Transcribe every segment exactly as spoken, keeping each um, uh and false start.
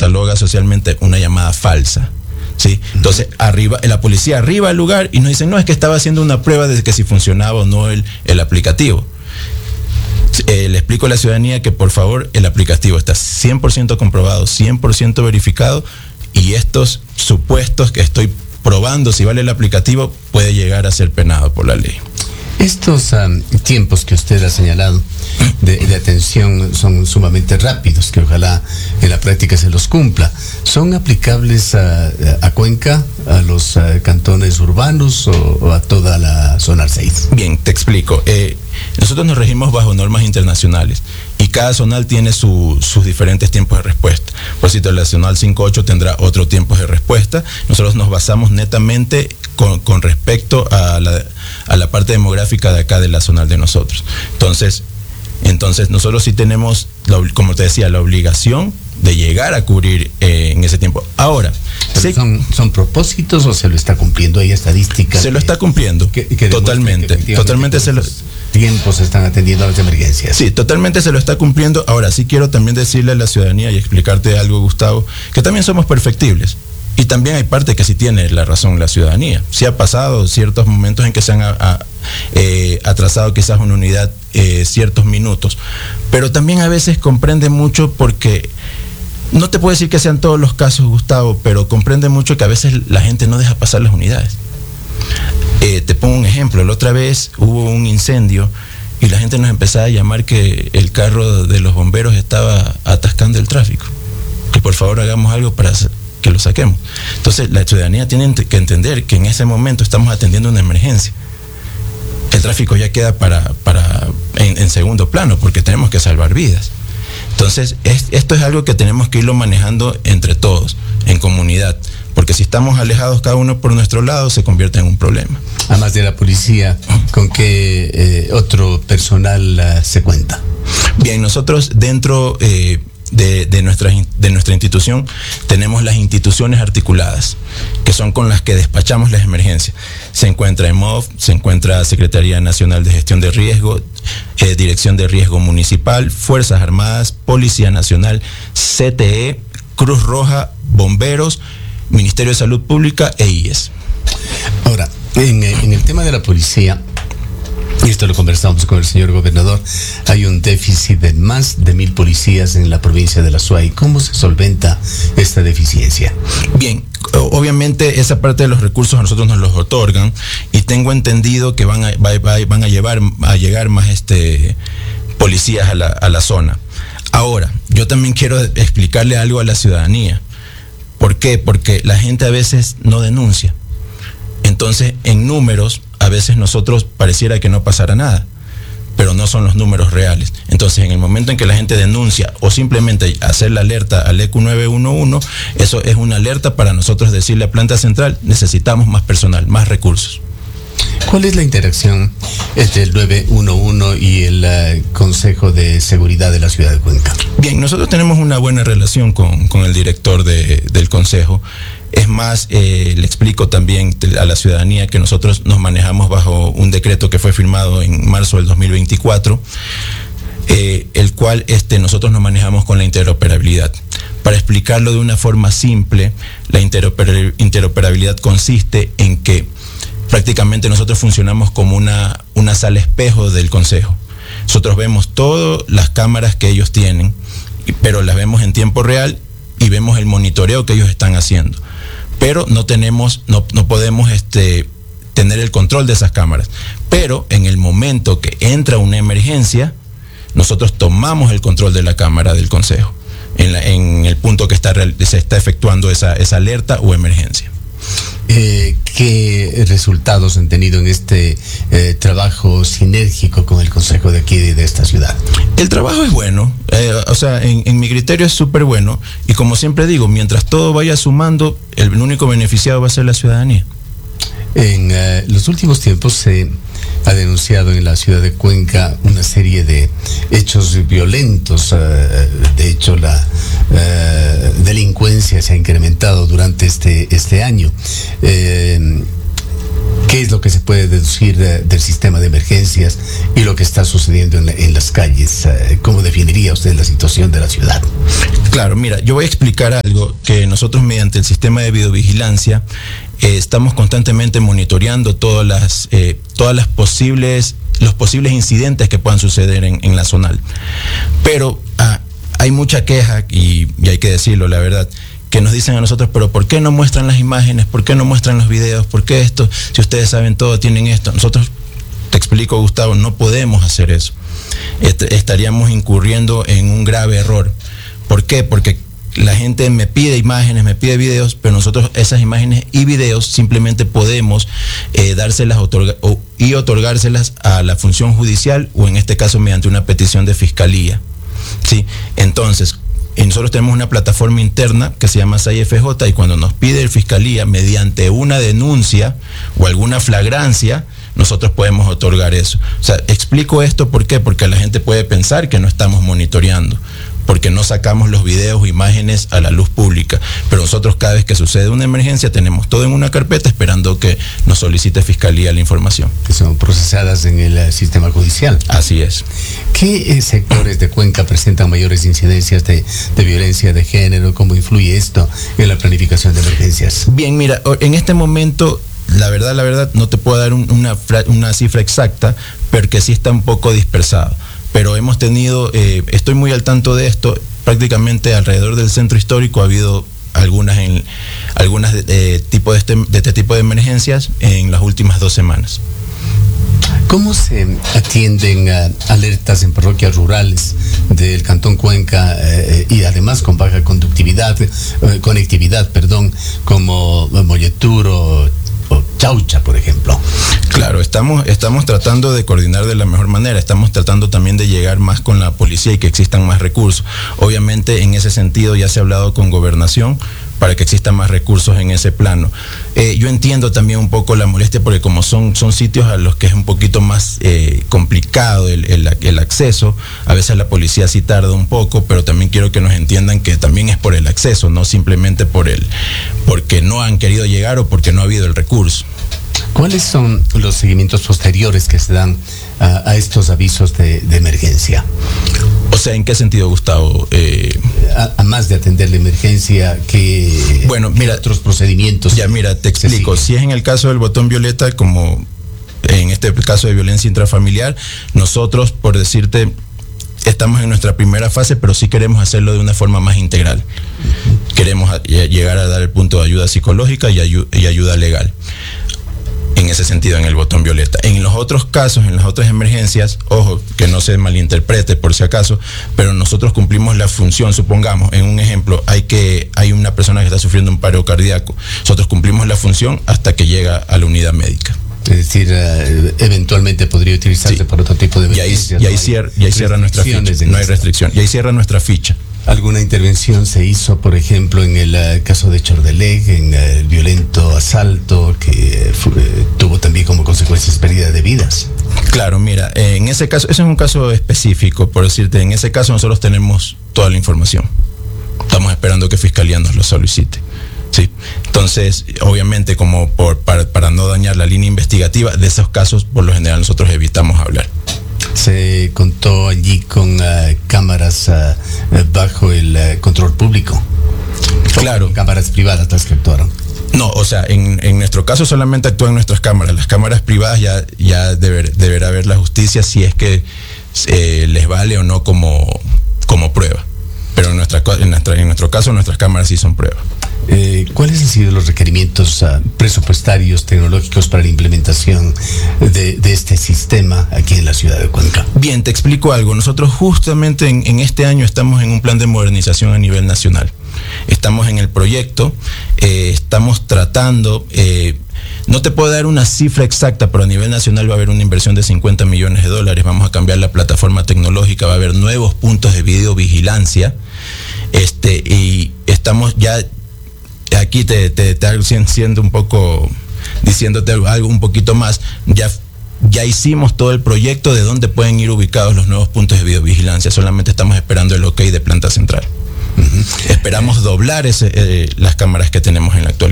cataloga socialmente una llamada falsa. ¿Sí? Entonces, arriba, la policía arriba al lugar y nos dicen, no, es que estaba haciendo una prueba de que si funcionaba o no el, el aplicativo. Eh, le explico a la ciudadanía que por favor el aplicativo está cien por ciento comprobado, cien por ciento verificado, y estos supuestos que estoy probando si vale el aplicativo puede llegar a ser penado por la ley. Estos um, tiempos que usted ha señalado de, de atención son sumamente rápidos, que ojalá en la práctica se los cumpla. ¿Son aplicables a, a Cuenca, a los uh, cantones urbanos o, o a toda la zona seis? Bien, te explico. Eh, nosotros nos regimos bajo normas internacionales y cada zonal tiene su, sus diferentes tiempos de respuesta. Por ejemplo, la zonal cinco ocho tendrá otro tiempo de respuesta. Nosotros nos basamos netamente con, con respecto a la, a la parte demográfica de acá de la zonal de nosotros. Entonces, entonces nosotros sí tenemos, la, como te decía, la obligación de llegar a cubrir eh, en ese tiempo. Ahora, se, son, ¿son propósitos o se lo está cumpliendo? ¿Hay estadísticas? Se lo está cumpliendo, que, que totalmente, que totalmente se lo... tiempos se están atendiendo a las emergencias. Sí, totalmente se lo está cumpliendo. Ahora sí quiero también decirle a la ciudadanía y explicarte algo, Gustavo, que también somos perfectibles. Y también hay parte que sí tiene la razón la ciudadanía. Sí ha pasado ciertos momentos en que se han a, a, eh, atrasado quizás una unidad eh, ciertos minutos, pero también a veces comprende mucho porque, no te puedo decir que sean todos los casos, Gustavo, pero comprende mucho que a veces la gente no deja pasar las unidades. Eh, te pongo un ejemplo, la otra vez hubo un incendio y la gente nos empezaba a llamar que el carro de los bomberos estaba atascando el tráfico, que por favor hagamos algo para hacer que lo saquemos. Entonces la ciudadanía tiene que entender que en ese momento estamos atendiendo una emergencia. El tráfico ya queda para, para en, en segundo plano porque tenemos que salvar vidas. Entonces es, esto es algo que tenemos que irlo manejando entre todos, en comunidad, porque si estamos alejados cada uno por nuestro lado se convierte en un problema. Además de la policía, ¿con qué eh, otro personal uh, se cuenta? Bien, nosotros dentro eh, De, de, nuestra, de nuestra institución tenemos las instituciones articuladas, que son con las que despachamos las emergencias. Se encuentra E M O F, se encuentra Secretaría Nacional de Gestión de Riesgo, eh, Dirección de Riesgo Municipal, Fuerzas Armadas, Policía Nacional, C T E, Cruz Roja, Bomberos, Ministerio de Salud Pública e I E S. Ahora, en, en el tema de la policía, y esto lo conversamos con el señor gobernador, hay un déficit de más de mil policías en la provincia de la Suay. ¿Cómo se solventa esta deficiencia? Bien, obviamente esa parte de los recursos a nosotros nos los otorgan y tengo entendido que van a, van a, llevar, a llegar más este, policías a la, a la zona. Ahora, yo también quiero explicarle algo a la ciudadanía. ¿Por qué? Porque la gente a veces no denuncia. Entonces, en números, a veces nosotros pareciera que no pasará nada, pero no son los números reales. Entonces, en el momento en que la gente denuncia o simplemente hacer la alerta al E Q nueve uno uno, eso es una alerta para nosotros decirle a Planta Central, necesitamos más personal, más recursos. ¿Cuál es la interacción entre el nueve uno uno y el uh, Consejo de Seguridad de la Ciudad de Cuenca? Bien, nosotros tenemos una buena relación con, con el director de, del Consejo. Es más, eh, le explico también a la ciudadanía que nosotros nos manejamos bajo un decreto que fue firmado en marzo del dos mil veinticuatro, eh, el cual este, nosotros nos manejamos con la interoperabilidad. Para explicarlo de una forma simple, la interoper- interoperabilidad consiste en que prácticamente nosotros funcionamos como una, una sala espejo del Consejo. Nosotros vemos todas las cámaras que ellos tienen, pero las vemos en tiempo real y vemos el monitoreo que ellos están haciendo. Pero no tenemos, no, no podemos este, tener el control de esas cámaras. Pero en el momento que entra una emergencia, nosotros tomamos el control de la cámara del Consejo, en, la, en el punto que está, se está efectuando esa, esa alerta o emergencia. Eh, ¿Qué resultados han tenido en este eh, trabajo sinérgico con el Consejo de aquí de esta ciudad? El trabajo es bueno, eh, o sea, en, en mi criterio es súper bueno, y como siempre digo, mientras todo vaya sumando, el único beneficiado va a ser la ciudadanía. En uh, los últimos tiempos se ha denunciado en la ciudad de Cuenca una serie de hechos violentos. Uh, de hecho, la uh, delincuencia se ha incrementado durante este, este año. Eh, ¿Qué es lo que se puede deducir uh, del sistema de emergencias y lo que está sucediendo en, en las calles? Uh, ¿Cómo definiría usted la situación de la ciudad? Claro, mira, yo voy a explicar algo que nosotros mediante el sistema de videovigilancia eh, estamos constantemente monitoreando todas las, eh, todas las posibles, los posibles incidentes que puedan suceder en, en la zonal. Pero ah, hay mucha queja, y, y hay que decirlo, la verdad, que nos dicen a nosotros, pero ¿por qué no muestran las imágenes? ¿Por qué no muestran los videos? ¿Por qué esto? Si ustedes saben todo, tienen esto. Nosotros, te explico, Gustavo, no podemos hacer eso. Est- estaríamos incurriendo en un grave error. ¿Por qué? Porque la gente me pide imágenes, me pide videos, pero nosotros esas imágenes y videos simplemente podemos eh, dárselas otorga- o, y otorgárselas a la función judicial, o en este caso mediante una petición de fiscalía. ¿Sí? Entonces, y nosotros tenemos una plataforma interna que se llama S A I F J, y cuando nos pide el fiscalía, mediante una denuncia o alguna flagrancia, nosotros podemos otorgar eso. O sea, explico esto ¿por qué? Porque la gente puede pensar que no estamos monitoreando, porque no sacamos los videos o imágenes a la luz pública, pero nosotros cada vez que sucede una emergencia tenemos todo en una carpeta esperando que nos solicite fiscalía la información. Que son procesadas en el uh, sistema judicial. Así es. ¿Qué eh, sectores de Cuenca presentan mayores incidencias de, de violencia de género? ¿Cómo influye esto en la planificación de emergencias? Bien, mira, en este momento, la verdad, la verdad, no te puedo dar un, una, una cifra exacta, porque sí está un poco dispersado. Pero hemos tenido, eh, estoy muy al tanto de esto, prácticamente alrededor del centro histórico ha habido algunas en algunas eh, tipo de, este, de este tipo de emergencias en las últimas dos semanas. ¿Cómo se atienden uh, alertas en parroquias rurales del Cantón Cuenca eh, y además con baja conductividad, eh, conectividad, perdón, como Molleturo o Chaucha, por ejemplo? Claro, estamos, estamos tratando de coordinar de la mejor manera, estamos tratando también de llegar más con la policía y que existan más recursos. Obviamente, en ese sentido ya se ha hablado con Gobernación para que existan más recursos en ese plano. Eh, yo entiendo también un poco la molestia, porque como son, son sitios a los que es un poquito más eh, complicado el, el, el acceso, a veces la policía sí tarda un poco, pero también quiero que nos entiendan que también es por el acceso, no simplemente por el, porque no han querido llegar o porque no ha habido el recurso. ¿Cuáles son los seguimientos posteriores que se dan a, a estos avisos de, de emergencia? O sea, ¿en qué sentido, Gustavo? Eh, a, a más de atender la emergencia, que bueno, mira, otros procedimientos. Ya, mira, te explico. Si es en el caso del botón violeta, como en este caso de violencia intrafamiliar, nosotros, por decirte, estamos en nuestra primera fase, pero sí queremos hacerlo de una forma más integral. Uh-huh. Queremos a, llegar a dar el punto de ayuda psicológica y, ayu- y ayuda legal. En ese sentido, en el botón violeta. En los otros casos, en las otras emergencias, ojo, que no se malinterprete por si acaso, pero nosotros cumplimos la función. Supongamos, en un ejemplo, hay que hay una persona que está sufriendo un paro cardíaco. Nosotros cumplimos la función hasta que llega a la unidad médica. Es decir, uh, eventualmente podría utilizarse sí. para otro tipo de emergencias. Y ahí, y ahí, no cierra, y ahí cierra nuestra ficha. No hay restricción. Y ahí cierra nuestra ficha. ¿Alguna intervención se hizo, por ejemplo, en el uh, caso de Chordeleg, en uh, el violento asalto que uh, fue, uh, tuvo también como consecuencias pérdida de vidas? Claro, mira, eh, en ese caso, ese es un caso específico, por decirte, en ese caso nosotros tenemos toda la información. Estamos esperando que Fiscalía nos lo solicite. Sí, entonces, obviamente, como por, para, para no dañar la línea investigativa, de esos casos, por lo general, nosotros evitamos hablar. ¿Se contó allí con uh, cámaras uh, bajo el uh, control público? Claro. ¿O cámaras privadas las que actuaron? No, o sea, en, en nuestro caso solamente actúan nuestras cámaras. Las cámaras privadas ya, ya deber, deberá ver la justicia si es que eh, les vale o no como, como prueba. Pero en, nuestra, en, nuestra, en nuestro caso, nuestras cámaras sí son prueba. Eh, ¿Cuáles han sido los requerimientos uh, presupuestarios, tecnológicos para la implementación de, de este sistema aquí en la ciudad de Cuenca? Bien, te explico algo. Nosotros justamente en, en este año estamos en un plan de modernización a nivel nacional. Estamos en el proyecto, eh, estamos tratando, eh, no te puedo dar una cifra exacta, pero a nivel nacional va a haber una inversión de cincuenta millones de dólares. Vamos a cambiar la plataforma tecnológica, va a haber nuevos puntos de videovigilancia, este, y estamos ya... Aquí te, te, te siendo un poco, diciéndote algo un poquito más, ya, ya hicimos todo el proyecto de dónde pueden ir ubicados los nuevos puntos de videovigilancia, solamente estamos esperando el ok de planta central. Uh-huh. Esperamos doblar ese, eh, las cámaras que tenemos en la actualidad.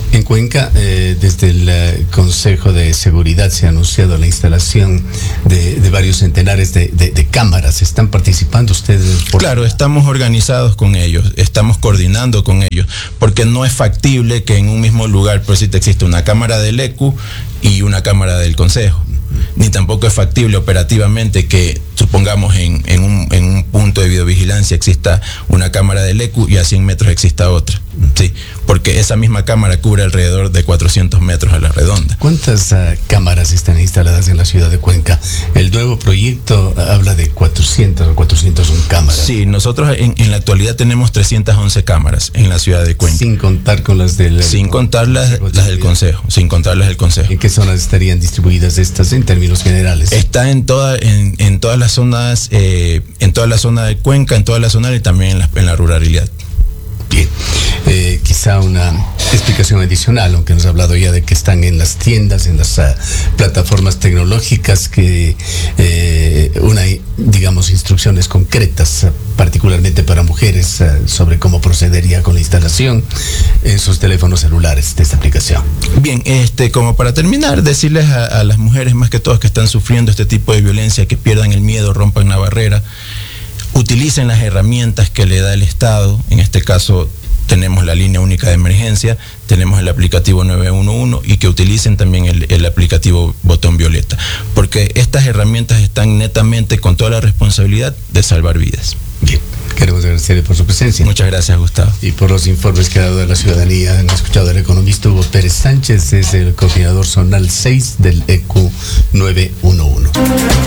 En Cuenca, eh, desde el eh, Consejo de Seguridad se ha anunciado la instalación de, de varios centenares de, de, de cámaras. ¿Están participando ustedes? Por... Claro, estamos organizados con ellos, estamos coordinando con ellos, porque no es factible que en un mismo lugar, por si te existe una cámara del E C U y una cámara del Consejo. Ni tampoco es factible operativamente que, supongamos, en, en, un, en un punto de videovigilancia exista una cámara del E C U y a cien metros exista otra. Sí, porque esa misma cámara cubre alrededor de cuatrocientos metros a la redonda. ¿Cuántas uh, cámaras están instaladas en la ciudad de Cuenca? El nuevo proyecto habla de cuatrocientas o cuatrocientas una cámaras. Sí, nosotros en, en la actualidad tenemos trescientas once cámaras en la ciudad de Cuenca. Sin contar con las del... Sin contar las, las del Consejo, sin contar las del Consejo. ¿En qué zonas estarían distribuidas estas en términos generales? Está en, toda, en, en todas las zonas, eh, en toda la zona de Cuenca, en toda la zona y también en la, en la ruralidad. Bien, eh, quizá una explicación adicional, aunque nos ha hablado ya de que están en las tiendas, en las uh, plataformas tecnológicas, que eh, una, digamos, instrucciones concretas, uh, particularmente para mujeres, uh, sobre cómo procedería con la instalación en sus teléfonos celulares de esta aplicación. Bien, este, como para terminar, decirles a, a las mujeres más que todas que están sufriendo este tipo de violencia, que pierdan el miedo, rompan la barrera, utilicen las herramientas que le da el Estado. En este caso tenemos la línea única de emergencia, tenemos el aplicativo nueve uno uno y que utilicen también el, el aplicativo Botón Violeta, porque estas herramientas están netamente con toda la responsabilidad de salvar vidas. Bien, queremos agradecerle por su presencia. Muchas gracias, Gustavo. Y por los informes que ha dado a la ciudadanía. Han escuchado al economista Hugo Pérez Sánchez, es el coordinador zonal seis del E C U nueve uno uno.